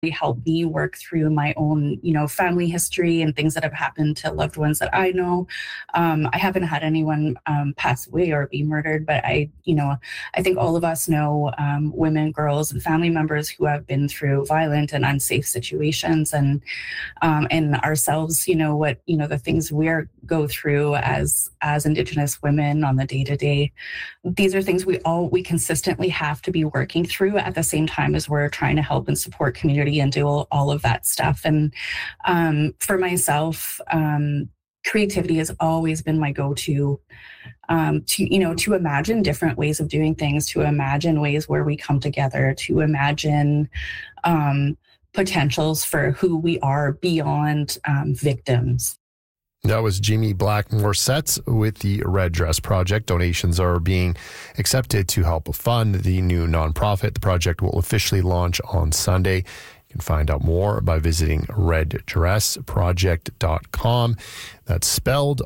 help me work through my own, family history and things that have happened to loved ones that I know. I haven't had anyone pass away or be murdered, but I think all of us know women, girls, and family members who have been through violent and unsafe situations, and ourselves, the things we go through as Indigenous women on the day-to-day. These are things we consistently have to be working through at the same time as we're trying to help and support community and do all of that stuff. And for myself, creativity has always been my go-to, to imagine different ways of doing things, to imagine ways where we come together, to imagine potentials for who we are beyond victims. That was Jamie Blackmore-Setz with the Red Dress Project. Donations are being accepted to help fund the new nonprofit. The project will officially launch on Sunday. You can find out more by visiting reddressproject.com. That's spelled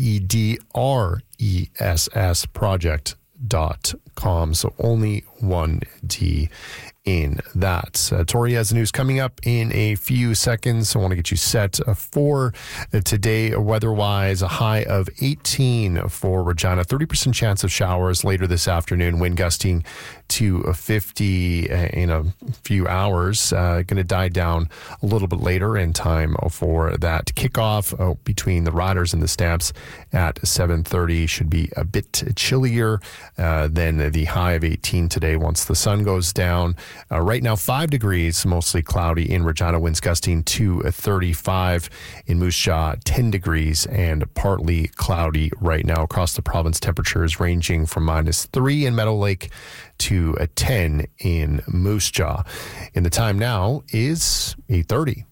REDRESS project.com. So only one D in that. Tori has the news coming up in a few seconds. I want to get you set for today. Weather-wise, a high of 18 for Regina. 30% chance of showers later this afternoon. Wind gusting to 50 in a few hours. Going to die down a little bit later in time for that kickoff between the Riders and the Stamps at 7:30. Should be a bit chillier than the high of 18 today once the sun goes down. Right now, 5 degrees, mostly cloudy in Regina. Winds gusting to 35 in Moose Jaw, 10 degrees and partly cloudy right now. Across the province, temperatures ranging from -3 in Meadow Lake to a 10 in Moose Jaw. And the time now is 8:30.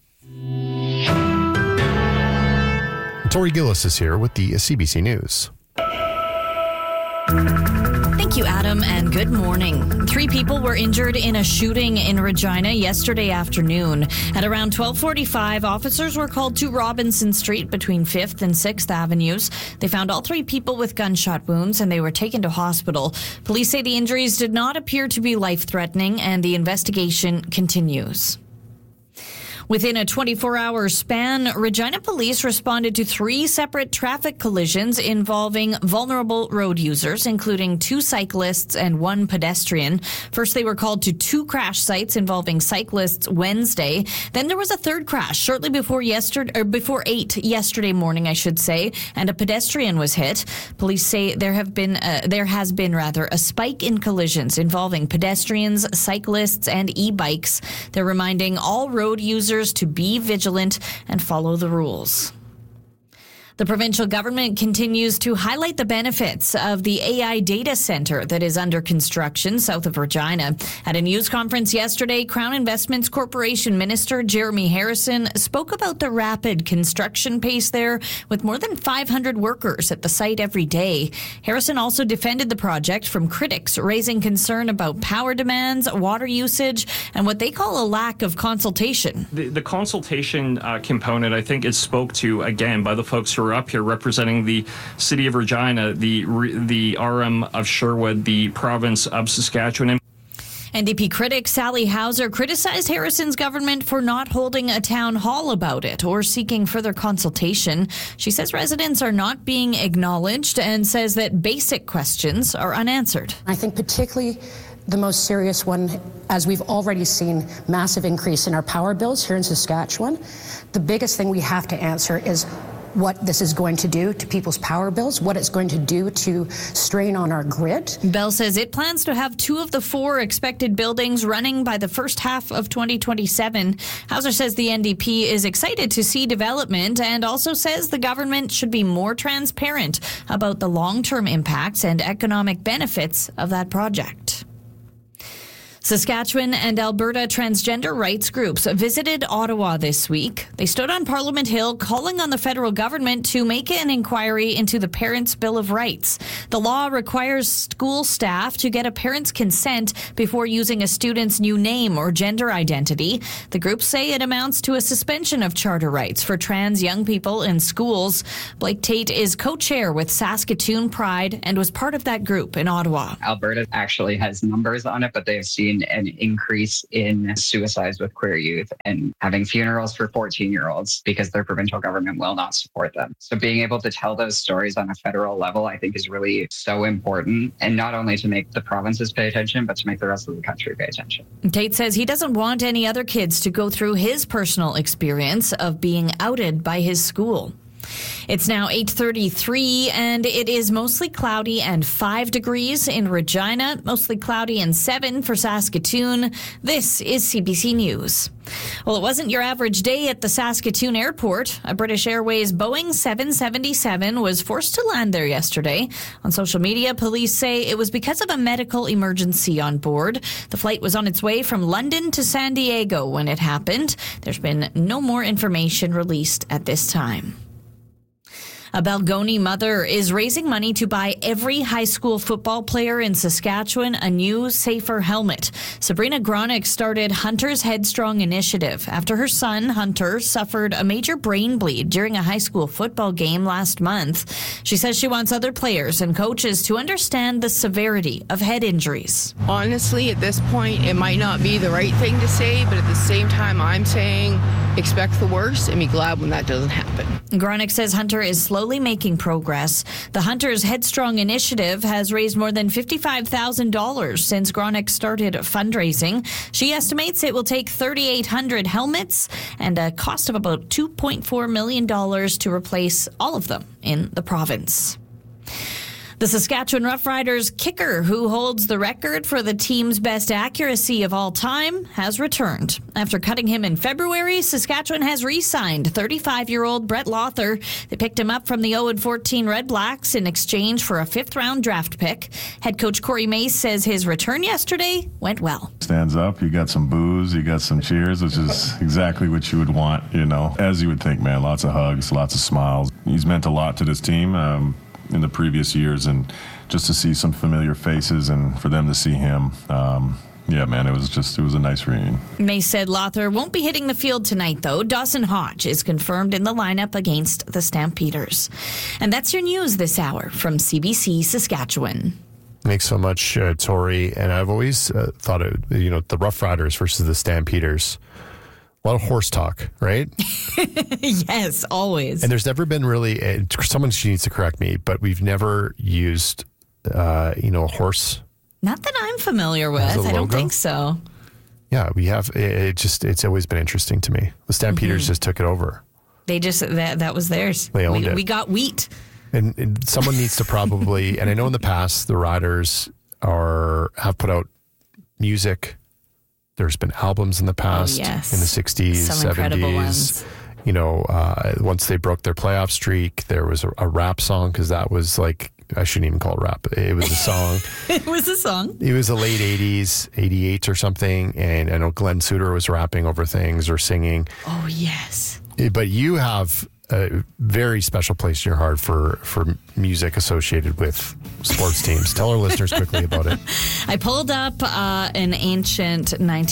Tori Gillis is here with the CBC News. Thank you, Adam, and good morning. 3 people were injured in a shooting in Regina yesterday afternoon. At around 12:45, officers were called to Robinson Street between 5th and 6th Avenues. They found all 3 people with gunshot wounds, and they were taken to hospital. Police say the injuries did not appear to be life-threatening, and the investigation continues. Within a 24-hour span, Regina police responded to 3 separate traffic collisions involving vulnerable road users, including 2 cyclists and 1 pedestrian. First, they were called to 2 crash sites involving cyclists Wednesday. Then there was a 3rd crash shortly before 8 yesterday morning, and a pedestrian was hit. Police say there has been a spike in collisions involving pedestrians, cyclists, and e-bikes. They're reminding all road users to be vigilant and follow the rules. The provincial government continues to highlight the benefits of the AI data center that is under construction south of Regina. At a news conference yesterday, Crown Investments Corporation Minister Jeremy Harrison spoke about the rapid construction pace there, with more than 500 workers at the site every day. Harrison also defended the project from critics, raising concern about power demands, water usage, and what they call a lack of consultation. The consultation component, I think, is spoke to, again, by the folks who are up here representing the City of Regina, the RM of Sherwood, the province of Saskatchewan. NDP critic Sally Hauser criticized Harrison's government for not holding a town hall about it or seeking further consultation. She says residents are not being acknowledged and says that basic questions are unanswered. I think particularly the most serious one, as we've already seen massive increase in our power bills here in Saskatchewan, the biggest thing we have to answer is what this is going to do to people's power bills, what it's going to do to strain on our grid. Bell says it plans to have 2 of the 4 expected buildings running by the first half of 2027. Hauser says the NDP is excited to see development and also says the government should be more transparent about the long-term impacts and economic benefits of that project. Saskatchewan and Alberta transgender rights groups visited Ottawa this week. They stood on Parliament Hill calling on the federal government to make an inquiry into the Parents' Bill of Rights. The law requires school staff to get a parent's consent before using a student's new name or gender identity. The groups say it amounts to a suspension of charter rights for trans young people in schools. Blake Tate is co-chair with Saskatoon Pride and was part of that group in Ottawa. Alberta actually has numbers on it, but they have seen seen an increase in suicides with queer youth and having funerals for 14-year-olds because their provincial government will not support them. So being able to tell those stories on a federal level, I think, is really so important. And not only to make the provinces pay attention, but to make the rest of the country pay attention. Tate says he doesn't want any other kids to go through his personal experience of being outed by his school. It's now 8:33 and it is mostly cloudy and 5 degrees in Regina, mostly cloudy and 7 for Saskatoon. This is CBC News. Well, it wasn't your average day at the Saskatoon airport. A British Airways Boeing 777 was forced to land there yesterday. On social media, police say it was because of a medical emergency on board. The flight was on its way from London to San Diego when it happened. There's been no more information released at this time. A Balgonie mother is raising money to buy every high school football player in Saskatchewan a new, safer helmet. Sabrina Gronick started Hunter's Headstrong initiative after her son, Hunter, suffered a major brain bleed during a high school football game last month. She says she wants other players and coaches to understand the severity of head injuries. Honestly, at this point, it might not be the right thing to say, but at the same time, I'm saying expect the worst and be glad when that doesn't happen. Gronick says Hunter is slowly making progress. The Hunter's Headstrong initiative has raised more than $55,000 since Gronick started fundraising. She estimates it will take 3,800 helmets and a cost of about $2.4 million to replace all of them in the province. The Saskatchewan Roughriders kicker, who holds the record for the team's best accuracy of all time, has returned. After cutting him in February, Saskatchewan has re-signed 35-year-old Brett Lawther. They picked him up from the 0-14 Red Blacks in exchange for a 5th-round draft pick. Head coach Corey Mace says his return yesterday went well. Stands up, you got some boos, you got some cheers, which is exactly what you would want, as you would think, man. Lots of hugs, lots of smiles. He's meant a lot to this team. In the previous years, and just to see some familiar faces and for them to see him, yeah, man, it was a nice reunion. Mace said Lawther won't be hitting the field tonight, though. Dawson Hodge is confirmed in the lineup against the Stampeders. And that's your news this hour from CBC Saskatchewan. Thanks so much, Tori. And I've always thought, the Rough Riders versus the Stampeders. A lot of horse talk, right? Yes, always. And there's never been really, someone needs to correct me, but we've never used, a horse. Not that I'm familiar with. I don't think so. Yeah, we have. It's always been interesting to me. The Stampeders just took it over. They just, that was theirs. They owned it. We got wheat. And someone needs to probably, and I know in the past, the Riders have put out music. There's been albums in the past, in the 60s, some 70s. Ones. Once they broke their playoff streak, there was a rap song because that was like, I shouldn't even call it rap. It was a song. It was a song. It was the late 80s, 88 or something. And I know Glenn Suter was rapping over things or singing. Oh, yes. But you have a very special place in your heart for music associated with sports teams. Tell our listeners quickly about it. I pulled up an ancient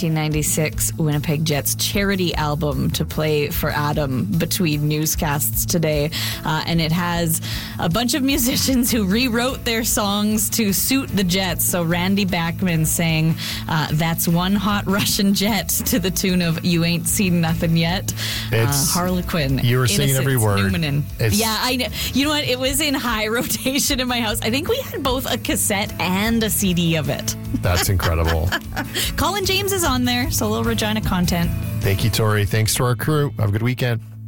1996 Winnipeg Jets charity album to play for Adam between newscasts today. And it has a bunch of musicians who rewrote their songs to suit the Jets. So Randy Bachman sang That's One Hot Russian Jet to the tune of You Ain't Seen Nothing Yet. Harlequin. You were singing every word. Yeah, I know. You know what? It was in high rotation in my house. I think we had both a cassette and a CD of it. That's incredible. Colin James is on there, so a little Regina content. Thank you, Tori. Thanks to our crew. Have a good weekend.